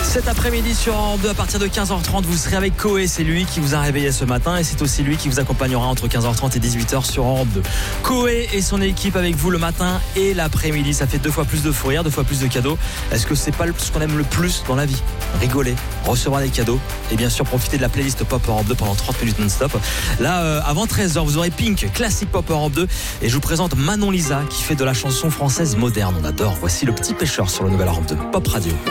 Cet après-midi sur Europe 2 à partir de 15h30, vous serez avec Koé. C'est lui qui vous a réveillé ce matin et c'est aussi lui qui vous accompagnera entre 15h30 et 18h sur Europe 2. Koé et son équipe avec vous le matin et l'après-midi. Ça fait 2 fois plus de fou rire, 2 fois plus de cadeaux. Est-ce que c'est pas ce qu'on aime le plus dans la vie ? Rigoler, recevoir des cadeaux et bien sûr profiter de la playlist Pop Europe 2 pendant 30 minutes non-stop. Là, avant 13h, vous aurez Pink, classique Pop Europe 2. Et je vous présente Manon Lisa qui fait de la chanson française moderne. On adore. Voici Le Petit Pêcheur sur le Nouvel Europe 2 Pop Radio.